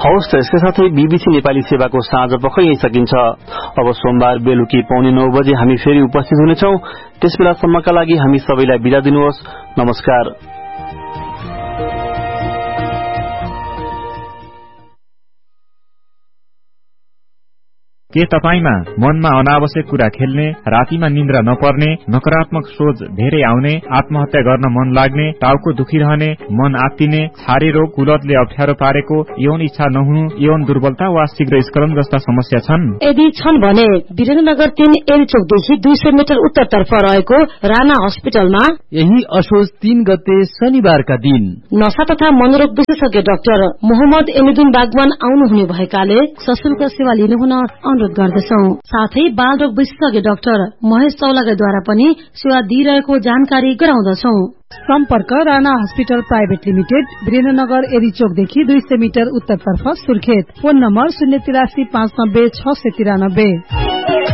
हवस् त, यसका साथै बीबीसी नेपाली सेवाको साँझ पख यही सकिन्छ। अब सोमबार बेलुकी 8:45 बजे हामी फेरि उपस्थित हुनेछौं। त्यसबेलासम्मका लागि हामी सबैलाई बिदा दिनुहोस्। नमस्कार। के तपाईमा मनमा अनावश्यक कुरा खेल्ने, रातिमा निन्द्रा नपर्ने, नकारात्मक सोच धेरै आउने, आत्महत्या गर्न मन लाग्ने, टाउको दुखिरहने, मन आत्तिने, छारे रोग, कुलतले अप्ठ्यारो पारेको, यौन इच्छा नहुनु, यौन दुर्बलता वा शीघ्र स्खलन जस्ता समस्या छन्? यदि छन् भने वीरेन्द्रनगर 3 एल चौकदेखि 200 मिटर उत्तरतर्फ रहेको राणा अस्पतालमा यही असोज 3 गते शनिबारका दिन नशा तथा मनोरोग विशेषज्ञ डाक्टर मोहम्मद एमिदुन बागवान आउनुहुने भएकाले सशुल्क सेवा लिनुहुन अनुरोध गर्दछौं। साथै बाल रोग विशेषज्ञ डाक्टर महेश चौलागाईद्वारा पनि सेवा दिइरहेको जानकारी गराउँदछौं। सम्पर्क Rana hospital private limited, Birendranagar एरीचोकदेखि 200 metre उत्तरतर्फ सुर्खेत। Phone number 083 590 693।